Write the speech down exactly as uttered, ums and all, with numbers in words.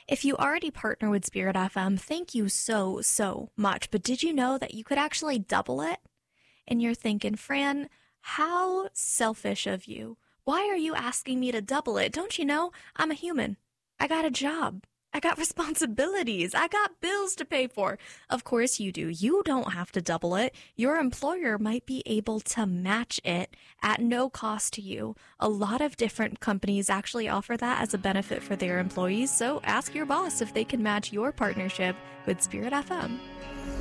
If you already partner with Spirit F M, thank you so, so much. But did you know that you could actually double it? And you're thinking, Fran, how selfish of you. Why are you asking me to double it? Don't you know I'm a human? I got a job. I got responsibilities. I got bills to pay for. Of course you do. You don't have to double it. Your employer might be able to match it at no cost to you. A lot of different companies actually offer that as a benefit for their employees. So ask your boss if they can match your partnership with Spirit F M.